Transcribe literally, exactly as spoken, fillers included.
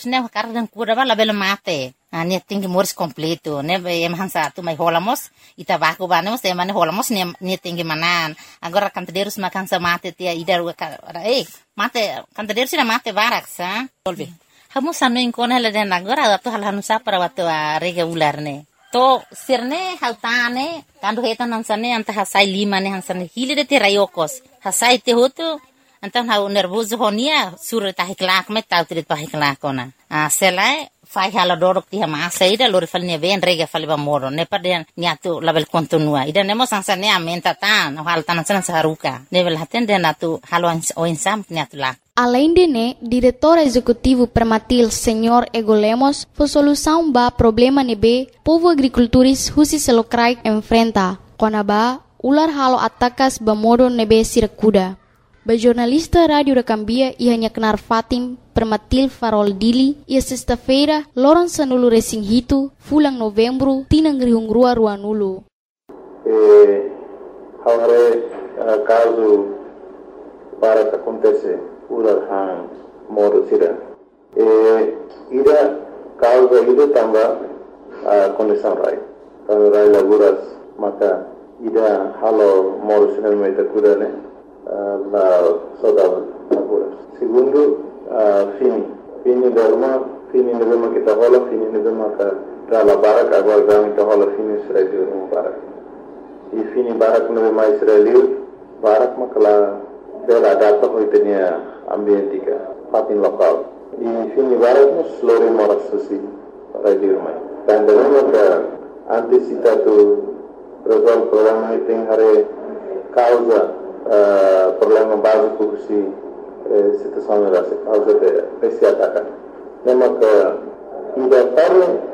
Terus ne carga dan cura ba label mate. Ah, ne tinggi moris completo. Ne em hansa tu mai holamos, ita baku banemos, e mane holamos ne ne tinggi manan. Agora cantadeiros makan sa mate tia ida ru eh mate cantadeiros ina mate barak sa. Volve. Hamu sanu inkona la den agora tu hal hanu sa para watu a regular ne. To sirne hautane kandu heta nansane anta hasai lima ne hansane hili de terayokos. Hasai te hotu antan hau nervoso honia sur ta hiklak me tau trit pa hiklakona. Ah selai fai hala dorok ti hama saida lori falne ben rega faliba moro ne paden niatu label kontinua ida nemo sansane amenta tan hal tanan sanan saharuka level haten den atu halo oinsam niatu lak. Além de né, diretor executivo Permatil, senhor Ego Lemos, foi solução ba problema nebe povo agricultores husi selokrai enfrenta. Kona ba ular halo atakas ba modo nebe sirakuda. Ba jornalista rádio da Cambia ia hanya kenar Fatim Permatil Farol Dili ia sexta-feira loron sanulu resing hitu fulang novembro tinang rihung rua rua nulu. Eh, haware uh, caso para que acontece ular hang modo sira. Eh, ida causa ida tamba uh, condição rai. Kalau rai laguras maka ida halo modo sira meita kuda ne uh, la saudade laguras. Segundo uh, fini fini dorma fini nebema kita hola fini nebema ka dala barak agora gami kita hola fini sira di rumah barak. I fini barak nebema Israel barak makala dela data hoitenia ambientika patin lokal. I fini barak mus lori moras susi radio mai. Dan dengan ka antisipatu resolve problema iting hare causa uh, problema básico si eh, situação era causa de esse ataque. Nema ka ida parle